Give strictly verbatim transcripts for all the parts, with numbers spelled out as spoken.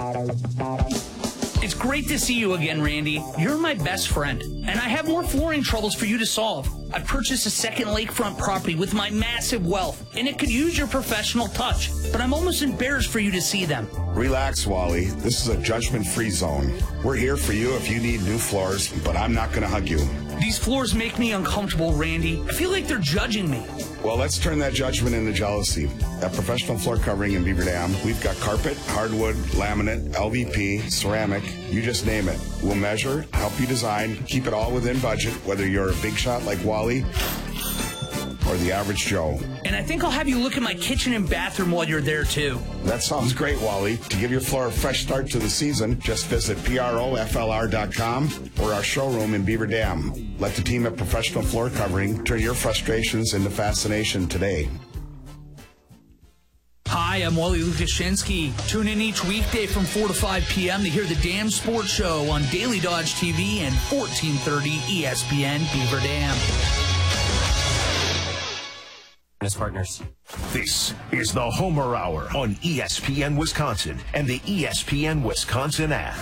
It's great to see you again, Randy. You're my best friend, and I have more flooring troubles for you to solve. I've purchased a second lakefront property with my massive wealth, and it could use your professional touch, but I'm almost embarrassed for you to see them. Relax, Wally. This is a judgment-free zone. We're here for you if you need new floors, but I'm not going to hug you. These floors make me uncomfortable, Randy. I feel like they're judging me. Well, let's turn that judgment into jealousy. At Professional Floor Covering in Beaver Dam, we've got carpet, hardwood, laminate, L V P, ceramic, you just name it. We'll measure, help you design, keep it all within budget, whether you're a big shot like Wally or the average Joe. And I think I'll have you look at my kitchen and bathroom while you're there, too. That sounds great, Wally. To give your floor a fresh start to the season, just visit P R O F L R dot com or our showroom in Beaver Dam. Let the team at Professional Floor Covering turn your frustrations into fascination today. Hi, I'm Wally Lukashinsky. Tune in each weekday from four to five p.m. to hear the Dam Sports Show on Daily Dodge T V and fourteen thirty E S P N Beaver Dam. His partners. This is the Homer Hour on E S P N Wisconsin and the E S P N Wisconsin app.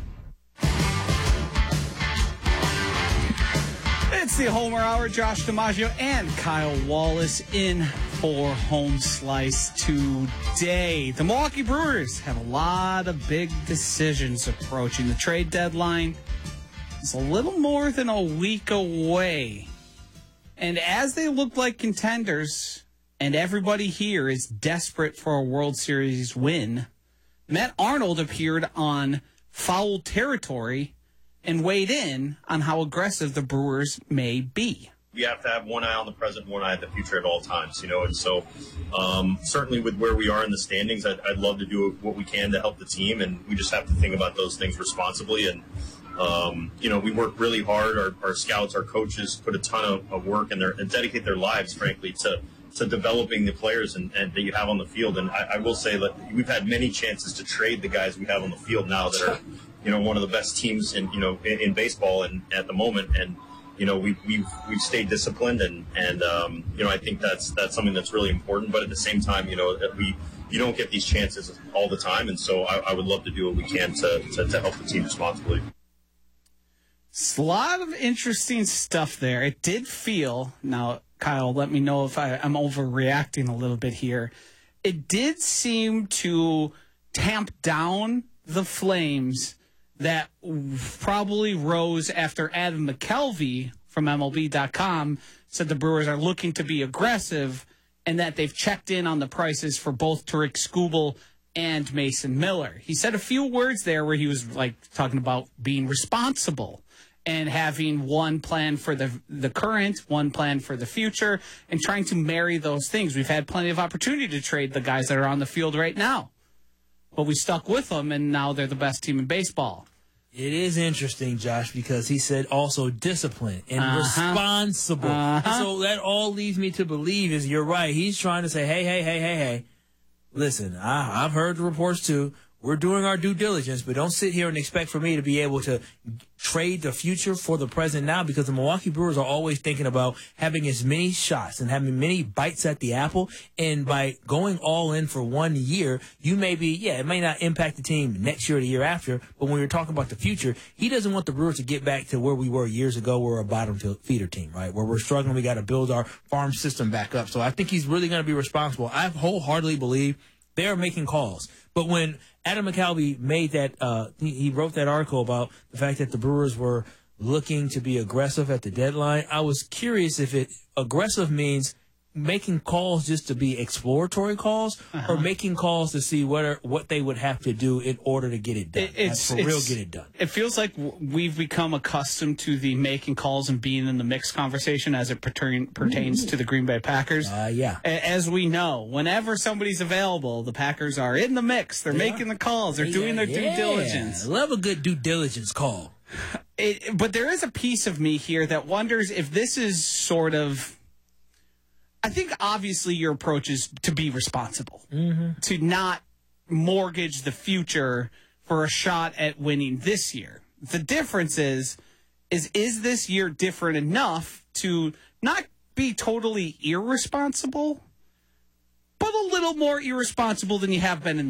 It's the Homer Hour. Josh DiMaggio and Kyle Wallace in for Home Slice today. The Milwaukee Brewers have a lot of big decisions approaching. The trade deadline is a little more than a week away. And as they look like contenders, and everybody here is desperate for a World Series win, Matt Arnold appeared on Foul Territory and weighed in on how aggressive the Brewers may be. You have to have one eye on the present, one eye at the future at all times, you know. And so, um, certainly with where we are in the standings, I'd, I'd love to do what we can to help the team, and we just have to think about those things responsibly. And um, you know, we work really hard. Our, our scouts, our coaches, put a ton of, of work and, their, and dedicate their lives, frankly, to to developing the players and, and that you have on the field. And I, I will say that we've had many chances to trade the guys we have on the field now that are, you know, one of the best teams in you know in, in baseball and at the moment. And you know, we, we've we've stayed disciplined, and and um, you know, I think that's that's something that's really important. But at the same time, you know, that we you don't get these chances all the time, and so I, I would love to do what we can to, to to help the team responsibly. It's a lot of interesting stuff there. It did feel, now, Kyle, let me know if I, I'm overreacting a little bit here. It did seem to tamp down the flames that probably rose after Adam McKelvey from M L B dot com said the Brewers are looking to be aggressive and that they've checked in on the prices for both Tarik Skubal and Mason Miller. He said a few words there where he was like talking about being responsible and having one plan for the the current, one plan for the future, and trying to marry those things. We've had plenty of opportunity to trade the guys that are on the field right now, but we stuck with them, and now they're the best team in baseball. It is interesting, Josh, because he said also disciplined and uh-huh. responsible. Uh-huh. And so that all leads me to believe is you're right. He's trying to say, hey, hey, hey, hey, hey, listen, I, I've heard the reports too. We're doing our due diligence, but don't sit here and expect for me to be able to trade the future for the present now, because the Milwaukee Brewers are always thinking about having as many shots and having many bites at the apple. And by going all in for one year, you may be, yeah, it may not impact the team next year or the year after, but when you're talking about the future, he doesn't want the Brewers to get back to where we were years ago. We're a bottom feeder team, right? Where we're struggling. We got to build our farm system back up. So I think he's really going to be responsible. I wholeheartedly believe they're making calls. But when Adam McKelvey made that, uh, he, he wrote that article about the fact that the Brewers were looking to be aggressive at the deadline, I was curious if it aggressive means making calls just to be exploratory calls, uh-huh. or making calls to see what are, what they would have to do in order to get it done. It, it's, like for real, get it done. It feels like we've become accustomed to the making calls and being in the mix conversation as it pertain, pertains Ooh. to the Green Bay Packers. Uh, yeah. As we know, whenever somebody's available, the Packers are in the mix. They're yeah. making the calls. They're yeah, doing their yeah. due diligence. I love a good due diligence call. It, but there is a piece of me here that wonders if this is sort of, I think obviously your approach is to be responsible, mm-hmm. to not mortgage the future for a shot at winning this year. The difference is, is, is this year different enough to not be totally irresponsible, but a little more irresponsible than you have been in the